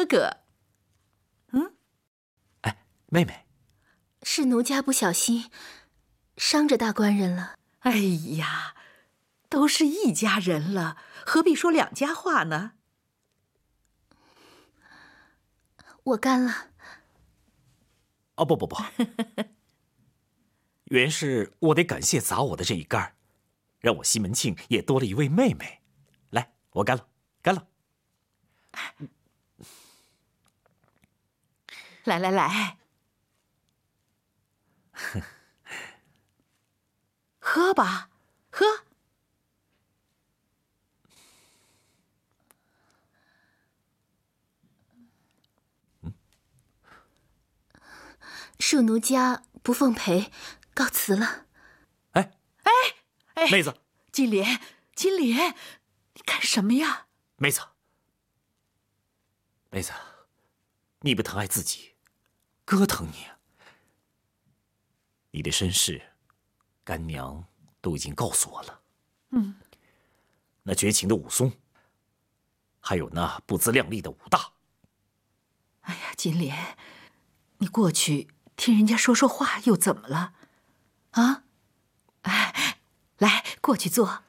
哥哥。 哎，妹妹， 是奴家不小心，伤着大官人了。 哎呀，都是一家人了，何必说两家话呢？ 我干了。 哦，不，原是我得感谢砸我的这一杆，让我西门庆也多了一位妹妹。来，我干了，干了。 来，喝吧，喝。 恕奴家不奉陪，告辞了。 哎， 妹子， 金莲，你干什么呀？ 妹子，你不疼爱自己，哥疼你啊。你的身世，干娘都已经告诉我了。那绝情的武松，还有那不自量力的武大。 哎呀，金莲，你过去听人家说说话又怎么了？啊？哎，来，过去坐。